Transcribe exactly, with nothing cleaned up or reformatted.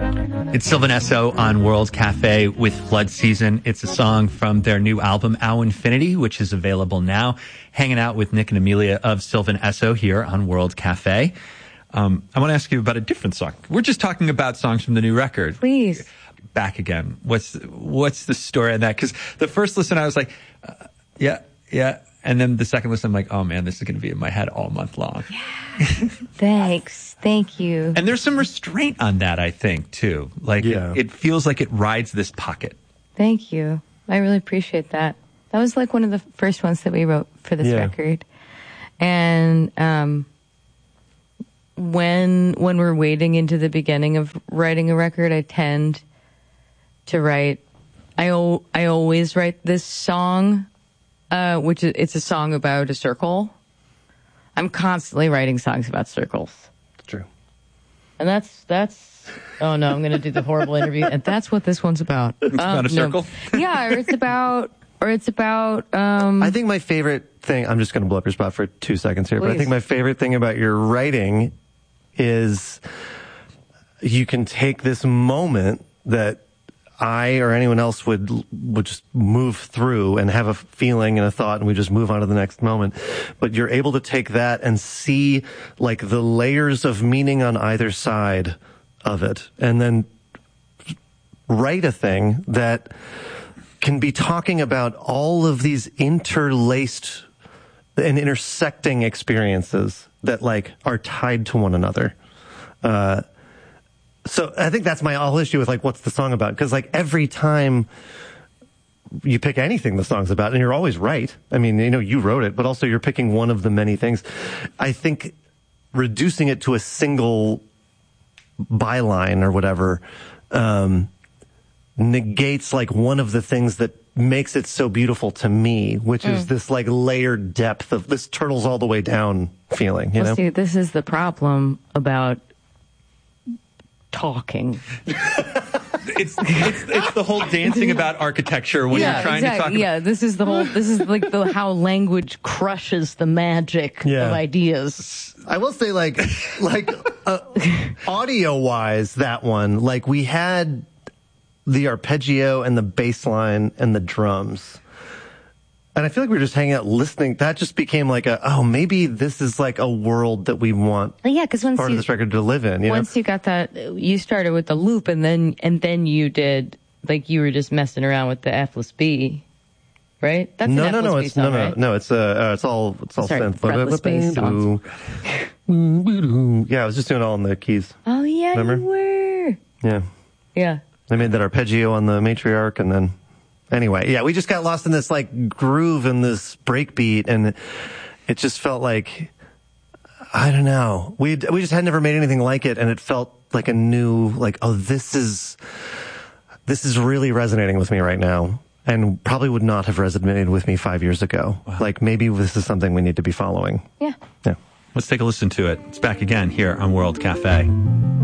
It's Sylvan Esso on World Cafe with Flood Season. It's a song from their new album, Ow Infinity, which is available now. Hanging out with Nick and Amelia of Sylvan Esso here on World Cafe. Um, I want to ask you about a different song. We're just talking about songs from the new record. Please. Back Again. What's what's the story on that? Because the first listen, I was like, uh, yeah, yeah. And then the second listen, I'm like, oh man, this is going to be in my head all month long. Yeah. Thanks. Thank you. And there's some restraint on that, I think, too. Like, yeah. it, it feels like it rides this pocket. Thank you. I really appreciate that. That was like one of the first ones that we wrote for this yeah. record. And um, when when we're wading into the beginning of writing a record, I tend to write. I o- I always write this song, uh, which is it's a song about a circle. I'm constantly writing songs about circles. True. And that's, that's, oh no, I'm going to do the horrible interview. And that's what this one's about. It's um, about a circle? No. Yeah, or it's about, or it's about, um. I think my favorite thing, I'm just going to blow up your spot for two seconds here, Please. but I think my favorite thing about your writing is you can take this moment that I or anyone else would would just move through and have a feeling and a thought, and we just move on to the next moment. But you're able to take that and see like the layers of meaning on either side of it, and then write a thing that can be talking about all of these interlaced and intersecting experiences that like are tied to one another. Uh, So I think that's my whole issue with like, what's the song about? Because like every time you pick anything the song's about, and you're always right. I mean, you know, you wrote it, but also you're picking one of the many things. I think reducing it to a single byline or whatever, um, negates like one of the things that makes it so beautiful to me, which mm. is this like layered depth of this turtles all the way down feeling, you well, know? See, this is the problem about talking. it's, it's it's the whole dancing about architecture when yeah, you're trying exactly. to talk about... Yeah, this is the whole, this is like the how language crushes the magic yeah. of ideas. I will say like, like uh, audio wise, that one, like we had the arpeggio and the bass line and the drums. And I feel like we were just hanging out listening. That just became like a, oh, maybe this is like a world that we want yeah, because once part you, of this record to live in. You once know? you got that, you started with the loop, and then and then you did like you were just messing around with the F-less B, right? That's no, an no, no, F-less B it's song, no, no, right? no. It's uh, uh it's all it's all Sorry, synth. fretless bass songs. Yeah, I was just doing it all in the keys. Oh yeah, Remember? you were. Yeah, yeah. I made that arpeggio on the matriarch, and then. Anyway, yeah, we just got lost in this like groove and this breakbeat, and it just felt like, I don't know, we we just had never made anything like it, and it felt like a new, like, oh, this is this is really resonating with me right now, and probably would not have resonated with me five years ago. Wow. Like maybe this is something we need to be following. Yeah. Yeah. Let's take a listen to it. It's Back Again here on World Cafe.